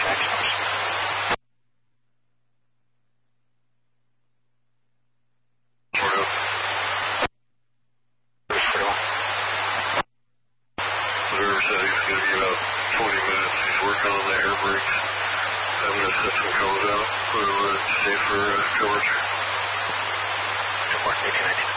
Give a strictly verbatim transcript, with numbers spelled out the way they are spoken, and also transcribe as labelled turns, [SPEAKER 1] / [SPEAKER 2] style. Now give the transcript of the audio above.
[SPEAKER 1] Whatever said he was going to be about twenty minutes. He's working on the air brakes. I'm going to set some codes out. We'll uh, stay for uh, George.
[SPEAKER 2] Support eighteen nineteen.